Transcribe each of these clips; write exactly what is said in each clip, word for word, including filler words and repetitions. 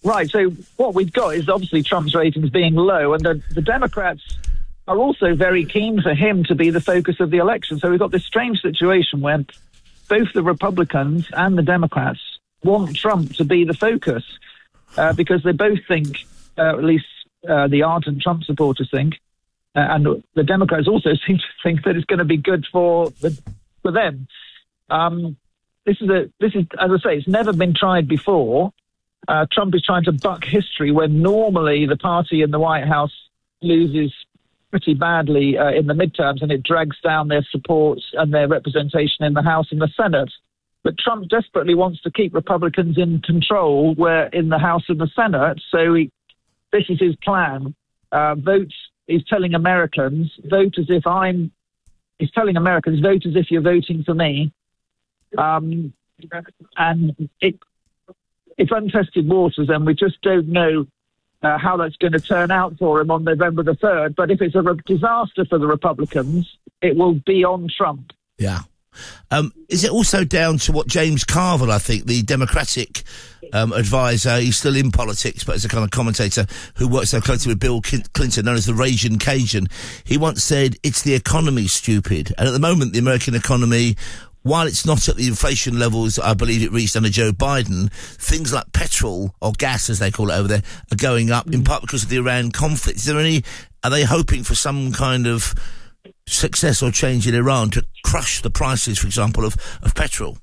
Right, so what we've got is obviously Trump's ratings being low, and the, the Democrats are also very keen for him to be the focus of the election. So we've got this strange situation where both the Republicans and the Democrats want Trump to be the focus uh, because they both think, uh, at least uh, the ardent Trump supporters think, uh, and the Democrats also seem to think that it's going to be good for the, for them. Um, this is a this is as I say, it's never been tried before. Uh, Trump is trying to buck history when normally the party in the White House loses pretty badly uh, in the midterms, and it drags down their support and their representation in the House and the Senate. But Trump desperately wants to keep Republicans in control where in the House and the Senate. So he, this is his plan. Uh, vote, he's telling Americans, vote as if I'm, he's telling Americans, vote as if you're voting for me. Um, and it, it's untested waters, and we just don't know Uh, how that's going to turn out for him on November the third. But if it's a re- disaster for the Republicans, it will be on Trump. Yeah. Um, is it also down to what James Carville, I think, the Democratic um, advisor, he's still in politics, but as a kind of commentator who works so closely with Bill Clinton, known as the Raging Cajun, he once said, it's the economy, stupid. And at the moment, the American economy, while it's not at the inflation levels I believe it reached under Joe Biden, things like petrol, or gas as they call it over there, are going up, in part because of the Iran conflict. Is there any, are they hoping for some kind of success or change in Iran to crush the prices, for example, of, of petrol?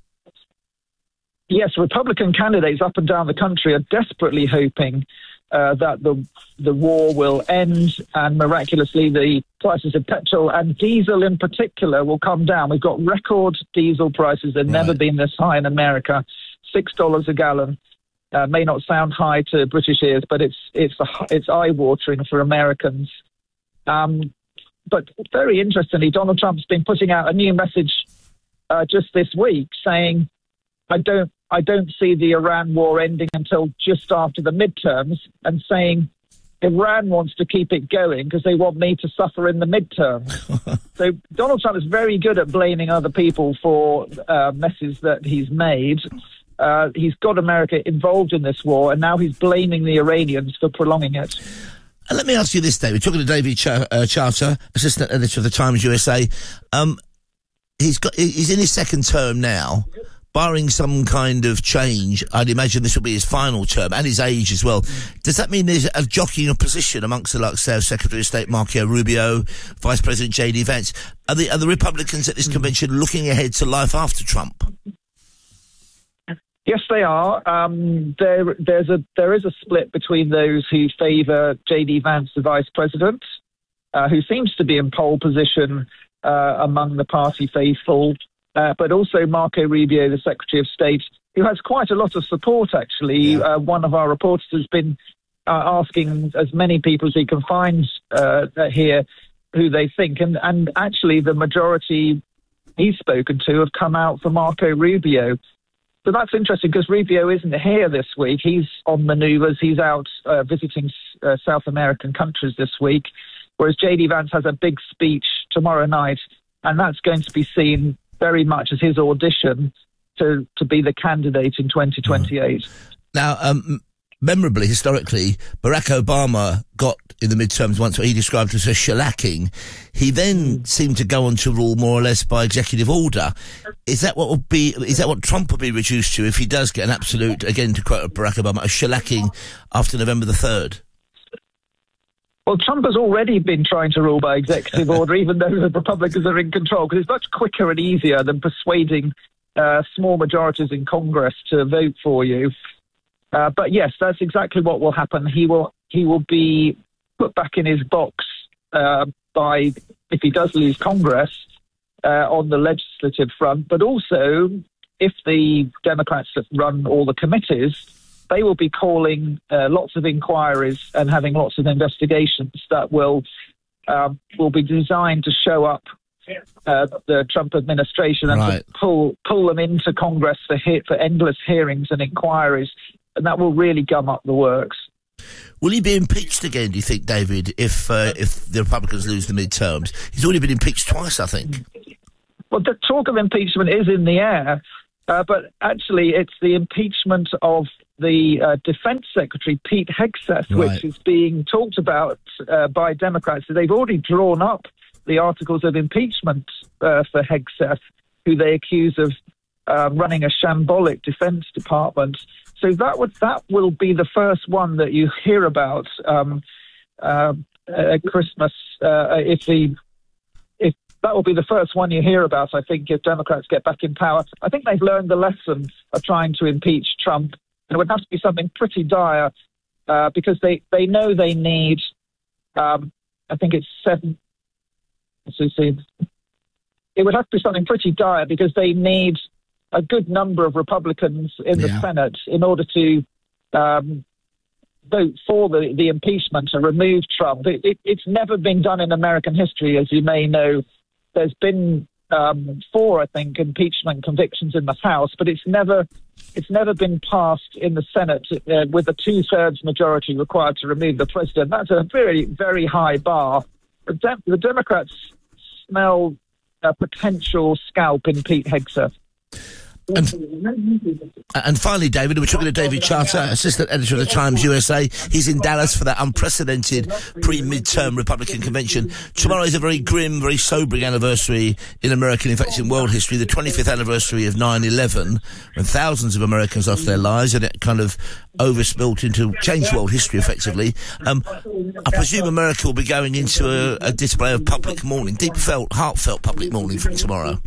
Yes, Republican candidates up and down the country are desperately hoping uh, that the the war will end and miraculously the prices of petrol and diesel in particular will come down. We've got record diesel prices. They've right. never been this high in America. Six dollars a gallon uh, may not sound high to British ears, but it's it's it's eye-watering for Americans. Um, but very interestingly, Donald Trump's been putting out a new message uh, just this week saying, I don't I don't see the Iran war ending until just after the midterms, and saying Iran wants to keep it going because they want me to suffer in the midterms. So Donald Trump is very good at blaming other people for uh, messes that he's made. Uh, he's got America involved in this war, and now he's blaming the Iranians for prolonging it. And let me ask you this, David. Talking to David Ch- uh, Charter, assistant editor of the Times U S A, um, he's got he's in his second term now. Barring some kind of change, I'd imagine this will be his final term, and his age as well. Does that mean there's a jockeying of position amongst the, like, say, Secretary of State Marco Rubio, Vice President J D Vance? Are the, are the Republicans at this convention looking ahead to life after Trump? Yes, they are. Um, there, there's a there is a split between those who favour J D Vance, the Vice President, uh, who seems to be in pole position uh, among the party faithful. Uh, but also Marco Rubio, the Secretary of State, who has quite a lot of support, actually. Yeah. Uh, one of our reporters has been uh, asking as many people as he can find uh, here who they think. And, and actually, the majority he's spoken to have come out for Marco Rubio. So that's interesting because Rubio isn't here this week. He's on manoeuvres. He's out uh, visiting uh, South American countries this week, whereas J D Vance has a big speech tomorrow night, and that's going to be seen very much as his audition to, to be the candidate in twenty twenty-eight. Now, um, memorably, historically, Barack Obama got in the midterms once what he described as a shellacking. He then seemed to go on to rule more or less by executive order. Is that what will be? Is that what Trump will be reduced to if he does get an absolute, again to quote Barack Obama, a shellacking after November the third? Well, Trump has already been trying to rule by executive order, even though the Republicans are in control, because it's much quicker and easier than persuading uh, small majorities in Congress to vote for you. Uh, but yes, that's exactly what will happen. He will he will be put back in his box uh, by, if he does lose Congress, uh, on the legislative front. But also, if the Democrats run all the committees, they will be calling uh, lots of inquiries and having lots of investigations that will um, will be designed to show up uh, the Trump administration and right. to pull pull them into Congress for he- for endless hearings and inquiries, and that will really gum up the works. Will he be impeached again, do you think, David, if uh, if the Republicans lose the midterms? He's already been impeached twice, I think. Well, the talk of impeachment is in the air, uh, but actually it's the impeachment of the uh, Defense Secretary, Pete Hegseth, Right. which is being talked about uh, by Democrats. So they've already drawn up the articles of impeachment uh, for Hegseth, who they accuse of uh, running a shambolic Defense Department. So that would that will be the first one that you hear about um, uh, at Christmas. Uh, if the if that will be the first one you hear about, I think, if Democrats get back in power. I think they've learned the lesson of trying to impeach Trump, and it would have to be something pretty dire uh, because they, they know they need. Um, I think it's seven. Let's see. It would have to be something pretty dire because they need a good number of Republicans in the Yeah. Senate in order to um, vote for the, the impeachment and remove Trump. It, it, it's never been done in American history, as you may know. There's been um, four, I think, impeachment convictions in the House, but it's never it's never been passed in the Senate uh, with a two-thirds majority required to remove the president. That's a very, very high bar. The, De- the Democrats smell a potential scalp in Pete Hegseth. And, and finally, David, we're talking to David Charter, assistant editor of the Times U S A. He's in Dallas for that unprecedented pre-midterm Republican convention. Tomorrow is a very grim, very sobering anniversary in American, in fact, in world history, the twenty-fifth anniversary of nine eleven, when thousands of Americans lost their lives, and it kind of overspilt into, changed world history, effectively. Um, I presume America will be going into a, a display of public mourning, deep felt, heartfelt public mourning for tomorrow.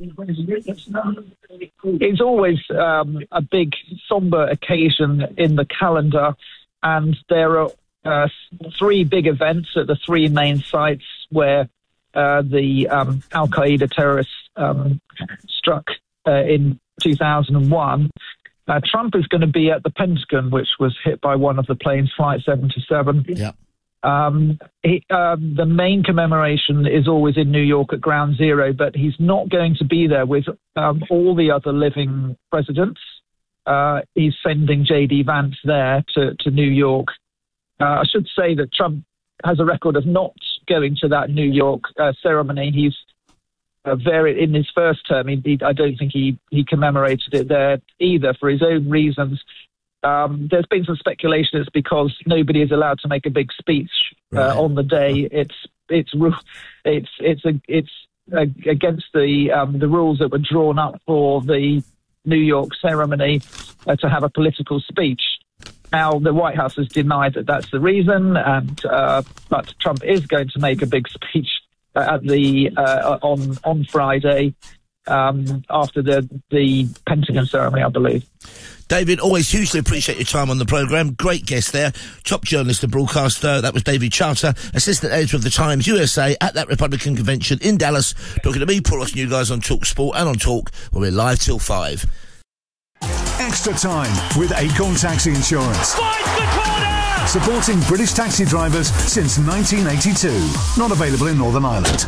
It's always um, a big, somber occasion in the calendar, and there are uh, three big events at the three main sites where uh, the um, Al-Qaeda terrorists um, struck uh, in two thousand one. Uh, Trump is going to be at the Pentagon, which was hit by one of the planes, Flight seventy-seven. Yeah. Um, he, um, the main commemoration is always in New York at Ground Zero, but he's not going to be there with um, all the other living presidents. Uh, he's sending J D Vance there to, to New York. Uh, I should say that Trump has a record of not going to that New York uh, ceremony. He's uh, very in his first term. He, he, I don't think he, he commemorated it there either for his own reasons. Um, there's been some speculation it's because nobody is allowed to make a big speech uh, Right. on the day. It's it's ru- it's it's a, it's uh, against the um, the rules that were drawn up for the New York ceremony uh, to have a political speech. Now the White House has denied that that's the reason, and uh, but Trump is going to make a big speech uh, at the uh, on on Friday um, after the the Pentagon ceremony, I believe. David, always hugely appreciate your time on the programme. Great guest there. Top journalist and broadcaster. That was David Charter, assistant editor of the Times U S A at that Republican convention in Dallas. Talking to me, Paul Ross, and you guys on Talk Sport and on Talk. We're live till five. Extra time with Acorn Taxi Insurance. Finds the corner! Supporting British taxi drivers since nineteen eighty-two. Not available in Northern Ireland.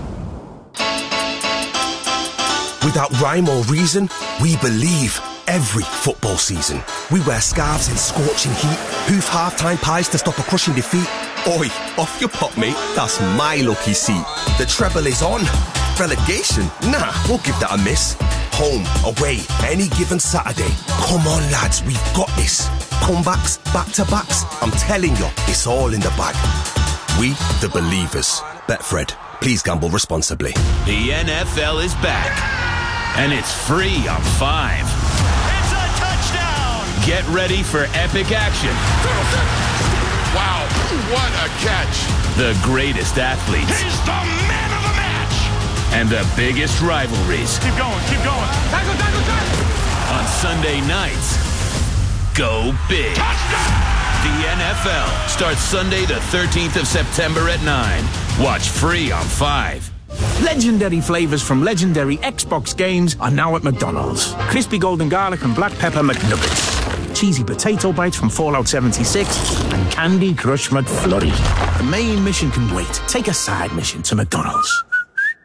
Without rhyme or reason, we believe. Every football season, we wear scarves in scorching heat, hoof half-time pies to stop a crushing defeat. Oi, off your pop, mate, that's my lucky seat. The treble is on. Relegation? Nah, we'll give that a miss. Home, away, any given Saturday. Come on, lads, we've got this. Comebacks, back-to-backs, I'm telling you, it's all in the bag. We, the believers. Betfred, please gamble responsibly. The N F L is back, and it's free on Five. It's a touchdown! Get ready for epic action. Wow, what a catch. The greatest athletes. He's the man of the match. And the biggest rivalries. Keep going, keep going. Tackle, tackle, tackle. On Sunday nights, go big. Touchdown! The N F L starts Sunday the thirteenth of September at nine. Watch free on Five. Legendary flavours from legendary Xbox games are now at McDonald's. Crispy golden garlic and black pepper McNuggets. Cheesy potato bites from Fallout seventy-six. And Candy Crush McFlurry. The main mission can wait. Take a side mission to McDonald's.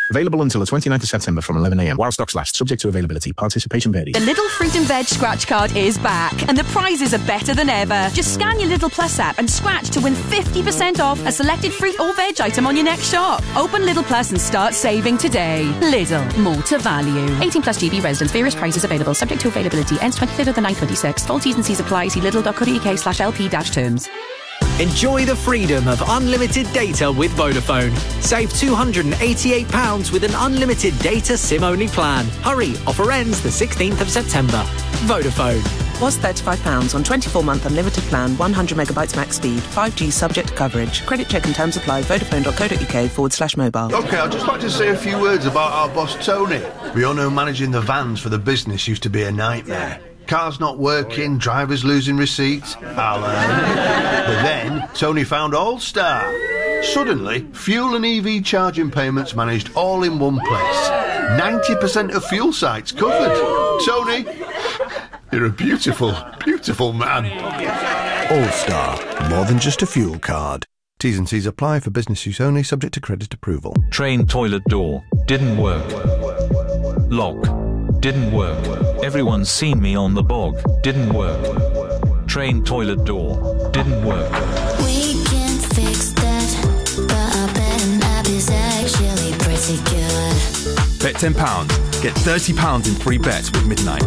Available until the twenty-ninth of September from eleven a m while stocks last, subject to availability. Participation varies. The Lidl Fruit and Veg scratch card is back, and the prizes are better than ever. Just scan your Lidl Plus app and scratch to win fifty percent off a selected fruit or veg item on your next shop. Open Lidl Plus and start saving today. Lidl, more to value. eighteen plus G B residents. Various prices available, subject to availability. Ends twenty-third of the ninth, twenty-six. Full T's and C's apply. See lidl.co.uk slash lp dash terms. Enjoy the freedom of unlimited data with Vodafone. Save two hundred eighty-eight pounds with an unlimited data SIM-only plan. Hurry, offer ends the sixteenth of September. Vodafone. Was thirty-five pounds on twenty-four month unlimited plan, one hundred megabytes max speed, five G subject to coverage. Credit check and terms apply. Vodafone.co.uk forward slash mobile. OK, I'd just like to say a few words about our boss Tony. We all know managing the vans for the business used to be a nightmare. Cars not working, drivers losing receipts. I'll earn. But then, Tony found All-Star. Suddenly, fuel and E V charging payments managed all in one place. ninety percent of fuel sites covered. Tony, you're a beautiful, beautiful man. All-Star, more than just a fuel card. T's and C's apply for business use only, subject to credit approval. Train toilet door. Didn't work. Lock. Didn't work. Everyone's seen me on the bog. Didn't work. Train toilet door. Didn't work. We can fix that, but I bet an app is actually pretty good. Bet ten pounds. Get thirty pounds in free bets with Midnight.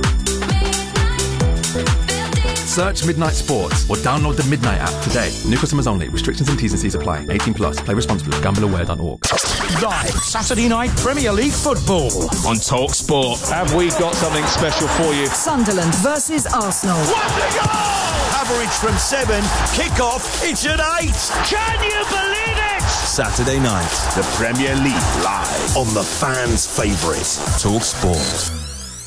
Search Midnight Sports or download the Midnight app today. New customers only. Restrictions and T's and C's apply. eighteen plus. Play responsibly. gamble aware dot org. Live Saturday night Premier League football on Talk Sport. Have we got something special for you? Sunderland versus Arsenal. What a goal! Average from seven. Kick-off. It's at eight. Can you believe it? Saturday night, the Premier League live on the fans' favourite Talk Sport.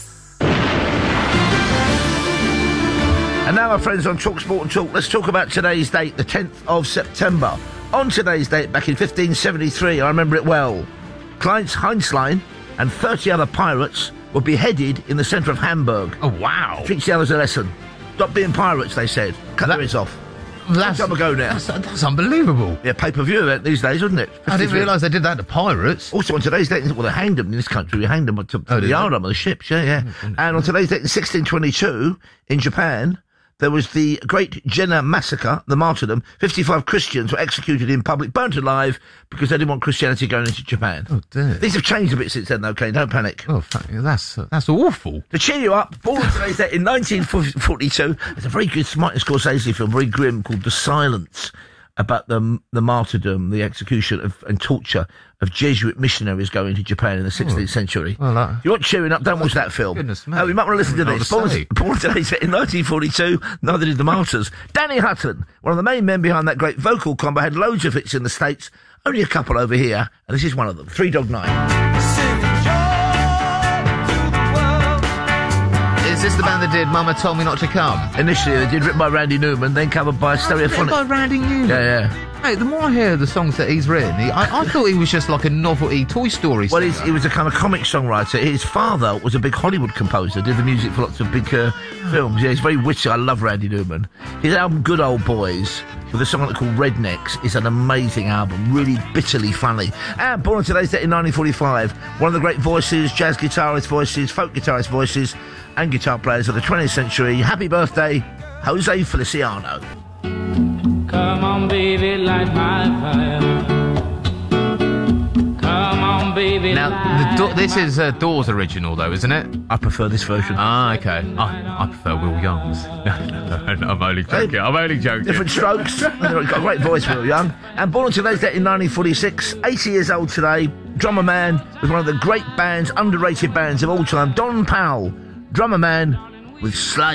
And now, our friends on Talk Sport and Talk, let's talk about today's date, the tenth of September. On today's date, back in fifteen seventy-three, I remember it well, Klein Heinzlein and thirty other pirates were beheaded in the centre of Hamburg. Oh, wow. Teach the others a lesson. Stop being pirates, they said. Cut their heads off. That's, time ago now. That's, that's unbelievable. Yeah, pay-per-view event these days, isn't it? I didn't realise they did that to pirates. Also, on today's date, well, they hanged them in this country. We hanged them to, to oh, the yard on the ships, yeah, yeah. Oh, and on today's date, in sixteen twenty-two, in Japan, there was the Great Jena Massacre, the martyrdom. fifty-five Christians were executed in public, burnt alive, because they didn't want Christianity going into Japan. Oh, dear. These have changed a bit since then, though, Kane. Don't panic. Oh, that's uh, that's awful. To cheer you up, born on today's date in nineteen forty-two, there's a very good Martin Scorsese film, very grim, called The Silence, about the the martyrdom, the execution of, and torture of Jesuit missionaries going to Japan in the sixteenth oh. century. Well, uh, if you want cheering up, don't watch that film. Goodness me. Oh, you might want to listen to this. Born, born today's in nineteen forty-two, neither did the martyrs. Danny Hutton, one of the main men behind that great vocal combo, had loads of hits in the States, only a couple over here, and this is one of them, Three Dog Night. Is this the band that did Mama Told Me Not to Come? Initially, they did, written by Randy Newman, then covered by Stereophonic. Written by Randy Newman? Yeah, yeah. Hey, the more I hear the songs that he's written, he, I, I thought he was just like a novelty Toy Story Well, singer. he was a kind of comic songwriter. His father was a big Hollywood composer, did the music for lots of big uh, films. Yeah, he's very witty. I love Randy Newman. His album Good Old Boys, with a song called Rednecks, is an amazing album, really bitterly funny. And born on today's date in nineteen forty-five, one of the great voices, jazz guitarist voices, folk guitarist voices, and guitar players of the twentieth century. Happy birthday, Jose Feliciano. Come on, baby, light my fire. Come on, baby. Now, the do- this is uh, Doors original, though, isn't it? I prefer this version. Ah, okay. I, I prefer Will Young's. no, no, I'm only joking. I'm only joking. Different strokes. He's got a great voice, Will Young. And born on today's date in nineteen forty-six, eighty years old today, drummer man with one of the great bands, underrated bands of all time, Don Powell, drummer man with Slade.